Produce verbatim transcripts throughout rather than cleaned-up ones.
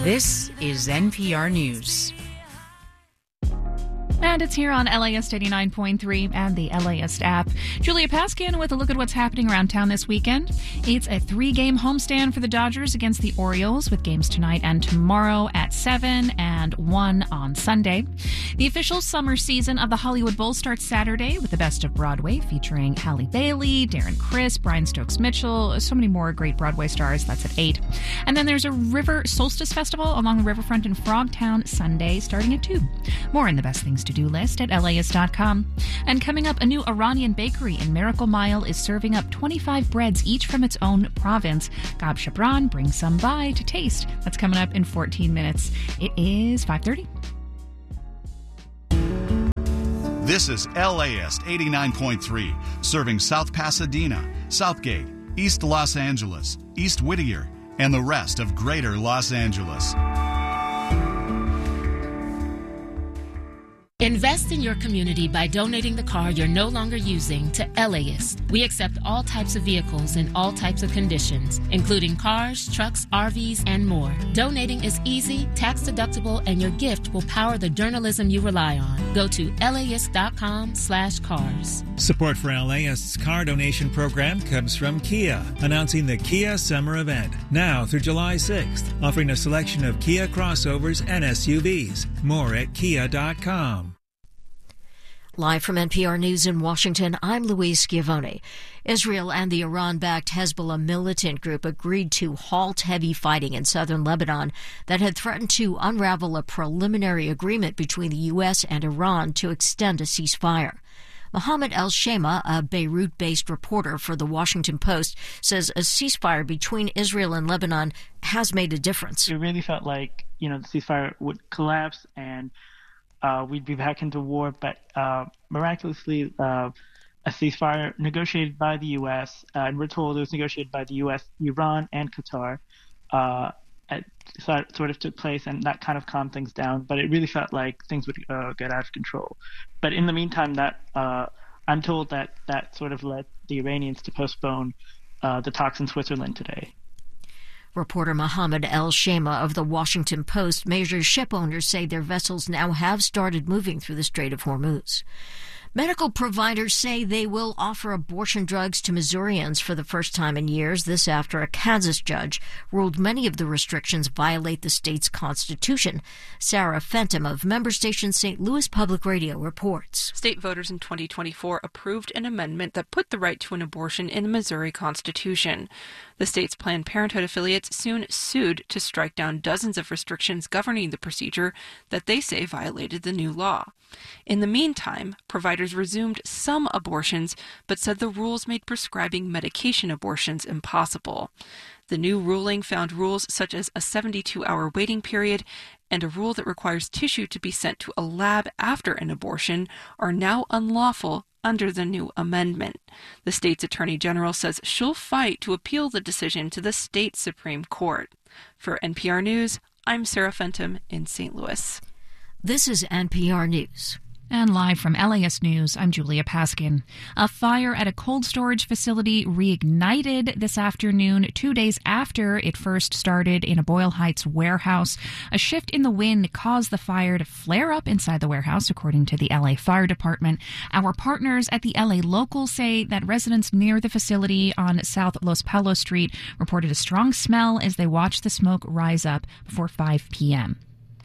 This is N P R News. And it's here on L A S eighty-nine point three and the L A S app. Julia Paskin with a look at what's happening around town this weekend. It's a three-game homestand for the Dodgers against the Orioles, with games tonight and tomorrow at seven and one on Sunday. The official summer season of the Hollywood Bowl starts Saturday with the Best of Broadway, featuring Halle Bailey, Darren Criss, Brian Stokes-Mitchell, so many more great Broadway stars. That's at eight. And then there's a River Solstice Festival along the riverfront in Frogtown Sunday, starting at two. More in the Best Things to Do list at L A S dot com. And coming up, a new Iranian bakery in Miracle Mile is serving up twenty-five breads, each from its own province. Gab Shabran brings some by to taste. That's coming up in fourteen minutes. It is five thirty. This is L A S eighty-nine point three, serving South Pasadena, Southgate, East Los Angeles, East Whittier, and the rest of Greater Los Angeles. Invest in your community by donating the car you're no longer using to LAist. We accept all types of vehicles in all types of conditions, including cars, trucks, R Vs, and more. Donating is easy, tax-deductible, and your gift will power the journalism you rely on. Go to laist.com slash cars. Support for LAist's car donation program comes from Kia, announcing the Kia Summer Event, now through July sixth, offering a selection of Kia crossovers and S U Vs. More at kia dot com. Live from N P R News in Washington, I'm Louise Schiavone. Israel and the Iran-backed Hezbollah militant group agreed to halt heavy fighting in southern Lebanon that had threatened to unravel a preliminary agreement between the U S and Iran to extend a ceasefire. Mohammed El-Shema, a Beirut-based reporter for The Washington Post, says a ceasefire between Israel and Lebanon has made a difference. It really felt like, you know, the ceasefire would collapse and Uh, we'd be back into war, but uh, miraculously, uh, a ceasefire negotiated by the U S, uh, and we're told it was negotiated by the U S, Iran, and Qatar, uh, at, sort of took place, and that kind of calmed things down. But it really felt like things would uh, get out of control. But in the meantime, that uh, I'm told that that sort of led the Iranians to postpone uh, the talks in Switzerland today. Reporter Mohammed El-Shema of The Washington Post. Major ship owners say their vessels now have started moving through the Strait of Hormuz. Medical providers say they will offer abortion drugs to Missourians for the first time in years. This after a Kansas judge ruled many of the restrictions violate the state's constitution. Sarah Fenton of member station Saint Louis Public Radio reports. State voters in twenty twenty-four approved an amendment that put the right to an abortion in the Missouri Constitution. The state's Planned Parenthood affiliates soon sued to strike down dozens of restrictions governing the procedure that they say violated the new law. In the meantime, providers resumed some abortions, but said the rules made prescribing medication abortions impossible. The new ruling found rules such as a seventy-two hour waiting period and a rule that requires tissue to be sent to a lab after an abortion are now unlawful under the new amendment. The state's attorney general says she'll fight to appeal the decision to the state Supreme Court. For N P R News, I'm Sarah Fenton in Saint Louis. This is N P R News. And live from L A S News, I'm Julia Paskin. A fire at a cold storage facility reignited this afternoon, two days after it first started in a Boyle Heights warehouse. A shift in the wind caused the fire to flare up inside the warehouse, according to the L A Fire Department. Our partners at the L A Local say that residents near the facility on South Los Palos Street reported a strong smell as they watched the smoke rise up before five p.m.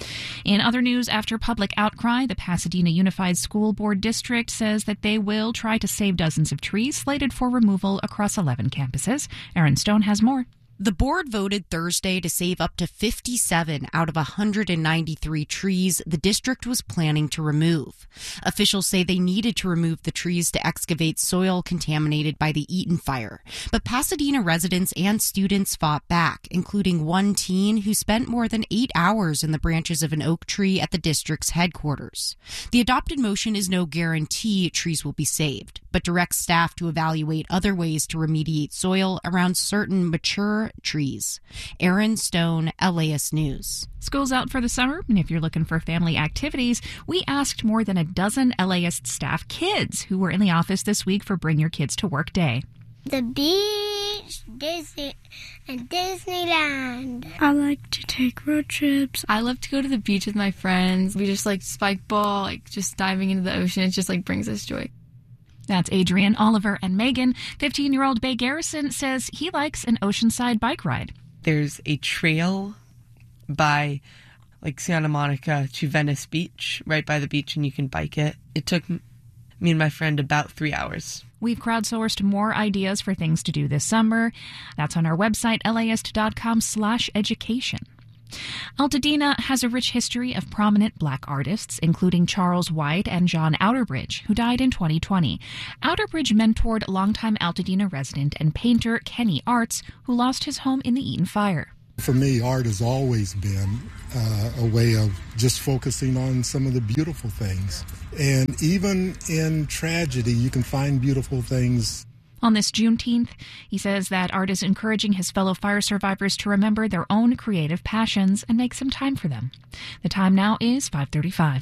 In other news, after public outcry, the Pasadena Unified School Board District says that they will try to save dozens of trees slated for removal across eleven campuses. Aaron Stone has more. The board voted Thursday to save up to fifty-seven out of one hundred ninety-three trees the district was planning to remove. Officials say they needed to remove the trees to excavate soil contaminated by the Eaton fire. But Pasadena residents and students fought back, including one teen who spent more than eight hours in the branches of an oak tree at the district's headquarters. The adopted motion is no guarantee trees will be saved, but directs staff to evaluate other ways to remediate soil around certain mature trees. Aaron Stone, L A S News. School's out for the summer, and if you're looking for family activities, we asked more than a dozen L A S staff kids who were in the office this week for Bring Your Kids to Work Day. The beach, Disney and Disneyland. I like to take road trips. I love to go to the beach with my friends. We just like spike ball, like just diving into the ocean. It just like brings us joy. That's Adrian, Oliver, and Megan. fifteen-year-old Bay Garrison says he likes an oceanside bike ride. There's a trail by like Santa Monica to Venice Beach, right by the beach, and you can bike it. It took me and my friend about three hours. We've crowdsourced more ideas for things to do this summer. That's on our website, laist.com slash education. Altadena has a rich history of prominent black artists, including Charles White and John Outerbridge, who died in twenty twenty. Outerbridge mentored longtime Altadena resident and painter Kenny Arts, who lost his home in the Eaton fire. For me, art has always been uh, a way of just focusing on some of the beautiful things. And even in tragedy, you can find beautiful things. On this Juneteenth, he says that art is encouraging his fellow fire survivors to remember their own creative passions and make some time for them. The time now is five thirty-five.